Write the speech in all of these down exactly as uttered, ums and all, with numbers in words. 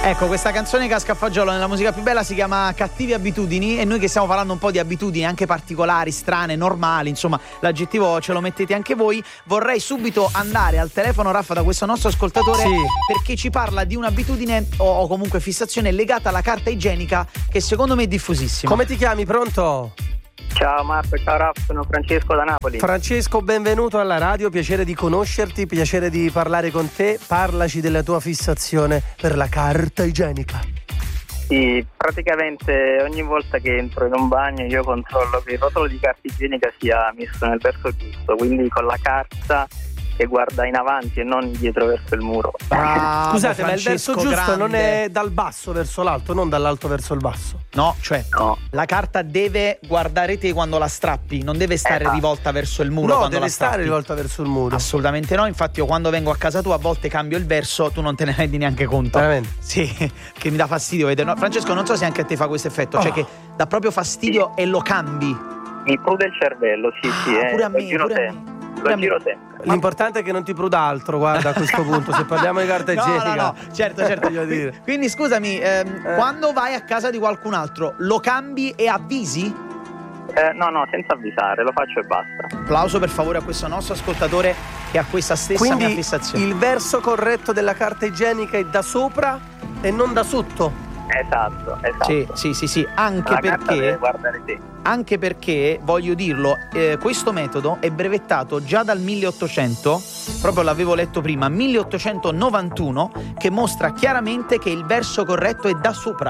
Ecco, questa canzone casca a fagiolo nella musica più bella si chiama Cattive abitudini, e noi che stiamo parlando un po' di abitudini anche particolari, strane, normali, insomma l'aggettivo ce lo mettete anche voi. Vorrei subito andare al telefono, Raffa, da questo nostro ascoltatore, sì, perché ci parla di un'abitudine o, o comunque fissazione legata alla carta igienica che secondo me è diffusissima. Come ti chiami? Pronto? Ciao Marco, ciao Raffa, sono Francesco da Napoli. Francesco, benvenuto alla radio, piacere di conoscerti, piacere di parlare con te. Parlaci della tua fissazione per la carta igienica. Sì, praticamente ogni volta che entro in un bagno io controllo che il rotolo di carta igienica sia messo nel verso giusto, quindi con la carta che guarda in avanti e non dietro verso il muro. Bravo, scusate, Francesco, ma il verso giusto grande. Non è dal basso verso l'alto, non dall'alto verso il basso. No, cioè No. la carta deve guardare te quando la strappi, non deve stare Esatto. rivolta verso il muro No, quando deve la strappi. stare rivolta verso il muro. Assolutamente no, infatti io quando vengo a casa tua a volte cambio il verso, tu non te ne rendi neanche conto. Veramente? Sì, che mi dà fastidio vedere. No, Francesco, non so se anche a te fa questo effetto, Oh. cioè che dà proprio fastidio e lo cambi. Mi prude il cervello, sì, sì, Ah, eh. pure a me, lo giro pure a sempre. me. Pure a Lo me. giro sempre. L'importante è che non ti pruda altro, guarda, a questo punto, se parliamo di carta No, igienica. no, no, certo, certo. Voglio dire. Quindi scusami, ehm, Eh. quando vai a casa di qualcun altro, lo cambi e avvisi? Eh, no, no, senza avvisare, lo faccio e basta. Applauso per favore a questo nostro ascoltatore che ha questa stessa mia Quindi fissazione. il verso corretto della carta igienica è da sopra e non da sotto. Esatto, esatto. Sì, sì, sì, sì, anche la carta deve perché guardare te. anche perché voglio dirlo, eh, questo metodo è brevettato già dal milleottocento, proprio l'avevo letto prima, milleottocentonovantuno, che mostra chiaramente che il verso corretto è da sopra.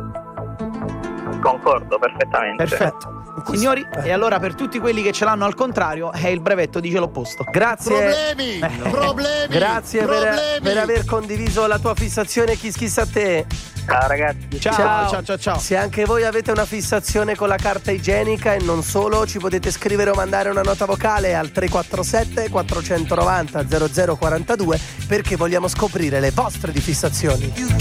Concordo perfettamente. Perfetto. Signori, e allora per tutti quelli che ce l'hanno al contrario, è il brevetto dice l'opposto. Grazie. Problemi, problemi. Grazie per, problemi. per aver condiviso la tua fissazione. Chis chis a te. Ciao ragazzi. Ciao, ciao, ciao, ciao, ciao. Se anche voi avete una fissazione con la carta igienica e non solo, ci potete scrivere o mandare una nota vocale al tre quattro sette quattro nove zero zero zero quattro due perché vogliamo scoprire le vostre di fissazioni.